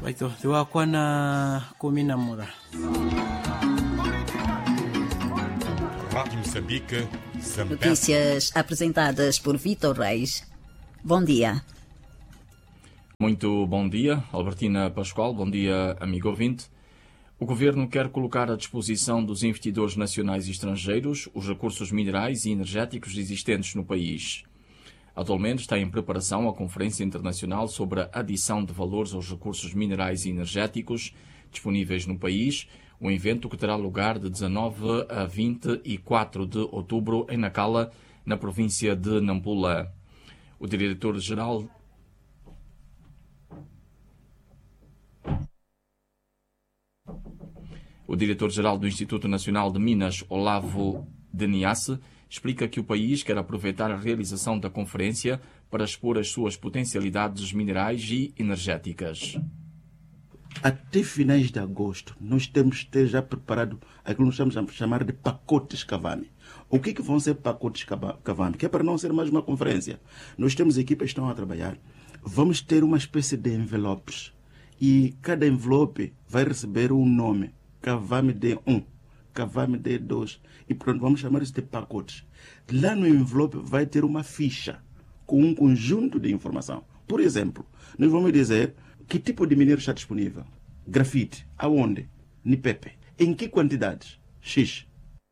Baito, tuwakwa na 11. Rádio Moçambique, Zambésia. Notícias apresentadas por Vitor Reis. Bom dia. Muito bom dia, Albertina Pascoal. Bom dia, amigo ouvinte. O Governo quer colocar à disposição dos investidores nacionais e estrangeiros os recursos minerais e energéticos existentes no país. Atualmente está em preparação a Conferência Internacional sobre a Adição de Valores aos Recursos Minerais e Energéticos disponíveis no país, um evento que terá lugar de 19 a 24 de outubro em Nacala, na província de Nampula. O diretor-geral do Instituto Nacional de Minas, Olavo Deniasse, explica que o país quer aproveitar a realização da conferência para expor as suas potencialidades minerais e energéticas. Até finais de agosto, nós temos que ter já preparado aquilo que nós estamos a chamar de pacotes Cavame. O que vão ser pacotes Cavame? Que é para não ser mais uma conferência. Nós temos equipas que estão a trabalhar. Vamos ter uma espécie de envelopes. E cada envelope vai receber um nome. Cavame D1, Cavame D2. E pronto, vamos chamar isso de pacotes. Lá no envelope vai ter uma ficha com um conjunto de informação. Por exemplo, nós vamos dizer que tipo de minério está disponível. Grafite, aonde? Nipepe. Em que quantidades? X.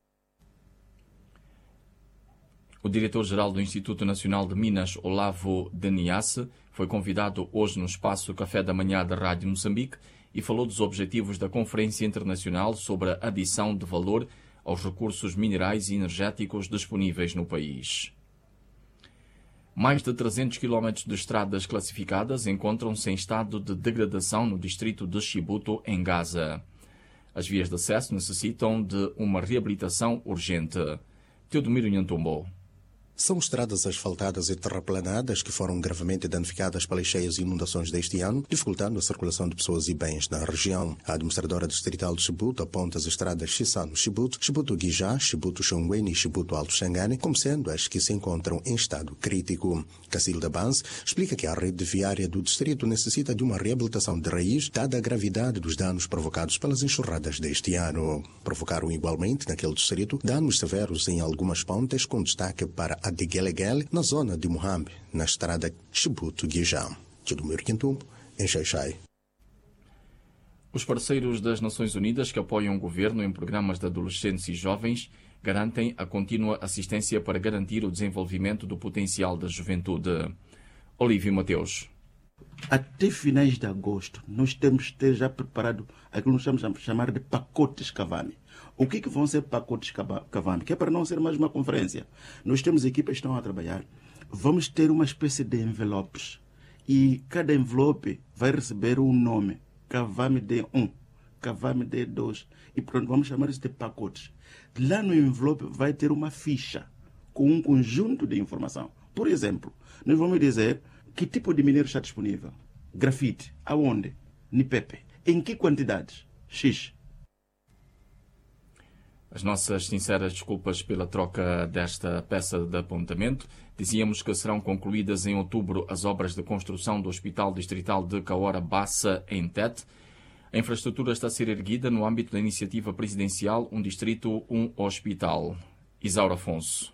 O diretor-geral do Instituto Nacional de Minas, Olavo Deniasse, foi convidado hoje no espaço Café da Manhã da Rádio Moçambique e falou dos objetivos da Conferência Internacional sobre a Adição de Valor aos Recursos Minerais e Energéticos disponíveis no país. Mais de 300 km de estradas classificadas encontram-se em estado de degradação no distrito de Chibuto, em Gaza. As vias de acesso necessitam de uma reabilitação urgente. Teodomiro Nhantumbo. São estradas asfaltadas e terraplanadas que foram gravemente danificadas pelas cheias e inundações deste ano, dificultando a circulação de pessoas e bens na região. A administradora distrital de Chibuto aponta as estradas Chisano-Chibuto, Chibuto-Guijá, Chibuto-Xongweni e Chibuto-Alto Xangane como sendo as que se encontram em estado crítico. Cacilda Banz explica que a rede viária do distrito necessita de uma reabilitação de raiz, dada a gravidade dos danos provocados pelas enxurradas deste ano. Provocaram igualmente, naquele distrito, danos severos em algumas pontes, com destaque para a de Gelegele, na zona de Muhambe, na estrada Chibuto-Guijá. Teodomiro Nhantumbo, em Xai-Xai. Os parceiros das Nações Unidas que apoiam o governo em programas de adolescentes e jovens garantem a contínua assistência para garantir o desenvolvimento do potencial da juventude. Olívio Mateus. Até finais de agosto, nós temos que ter já preparado aquilo que nós estamos a chamar de pacotes Cavame. O que vão ser pacotes Cavame? Que é para não ser mais uma conferência. Nós temos equipas que estão a trabalhar. Vamos ter uma espécie de envelopes. E cada envelope vai receber um nome. Cavame D1, Cavame D2. E pronto, vamos chamar isso de pacotes. Lá no envelope vai ter uma ficha com um conjunto de informação. Por exemplo, nós vamos dizer que tipo de minério está disponível. Grafite, aonde? Nipepe. Em que quantidades? X. As nossas sinceras desculpas pela troca desta peça de apontamento. Dizíamos que serão concluídas em outubro as obras de construção do Hospital Distrital de Kaora Bassa, em Tete. A infraestrutura está a ser erguida no âmbito da iniciativa presidencial Um Distrito, um Hospital. Isaura Afonso.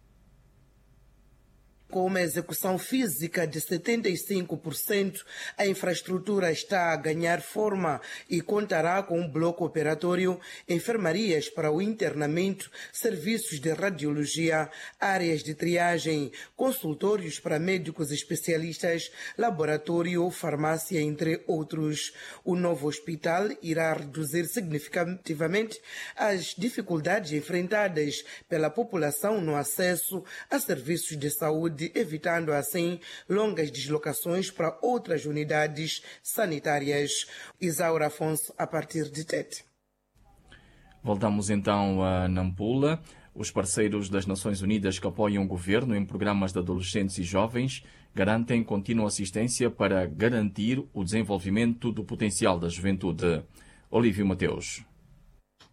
Com uma execução física de 75%, a infraestrutura está a ganhar forma e contará com um bloco operatório, enfermarias para o internamento, serviços de radiologia, áreas de triagem, consultórios para médicos especialistas, laboratório, farmácia, entre outros. O novo hospital irá reduzir significativamente as dificuldades enfrentadas pela população no acesso a serviços de saúde, evitando assim longas deslocações para outras unidades sanitárias. Isaura Afonso, a partir de Tete. Voltamos então a Nampula. Os parceiros das Nações Unidas que apoiam o governo em programas de adolescentes e jovens garantem contínua assistência para garantir o desenvolvimento do potencial da juventude. Olívio Mateus.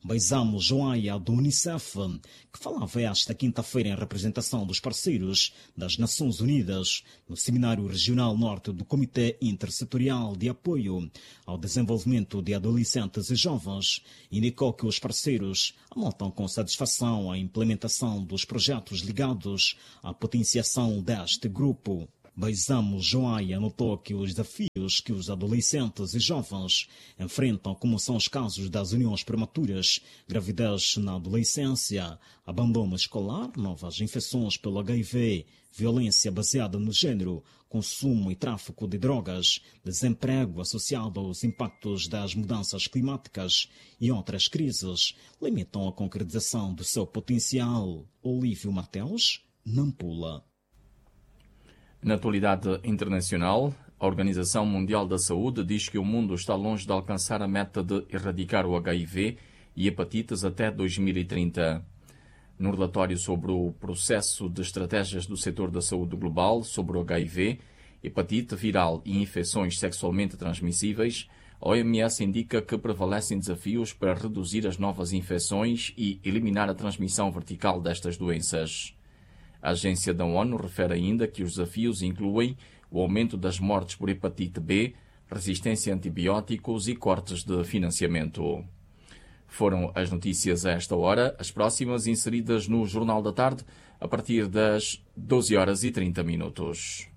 Baizamo Joaia, do Unicef, que falava esta quinta-feira em representação dos parceiros das Nações Unidas no Seminário Regional Norte do Comitê Intersetorial de Apoio ao Desenvolvimento de Adolescentes e Jovens, indicou que os parceiros anotam com satisfação a implementação dos projetos ligados à potenciação deste grupo. Baizamo Joaia notou que os desafios que os adolescentes e jovens enfrentam, como são os casos das uniões prematuras, gravidez na adolescência, abandono escolar, novas infecções pelo HIV, violência baseada no gênero, consumo e tráfico de drogas, desemprego associado aos impactos das mudanças climáticas e outras crises, limitam a concretização do seu potencial. Olívio Mateus, Nampula. Na atualidade internacional, a Organização Mundial da Saúde diz que o mundo está longe de alcançar a meta de erradicar o HIV e hepatites até 2030. No relatório sobre o processo de estratégias do setor da saúde global sobre o HIV, hepatite viral e infecções sexualmente transmissíveis, a OMS indica que prevalecem desafios para reduzir as novas infecções e eliminar a transmissão vertical destas doenças. A agência da ONU refere ainda que os desafios incluem o aumento das mortes por hepatite B, resistência a antibióticos e cortes de financiamento. Foram as notícias a esta hora, as próximas inseridas no Jornal da Tarde, a partir das 12h30.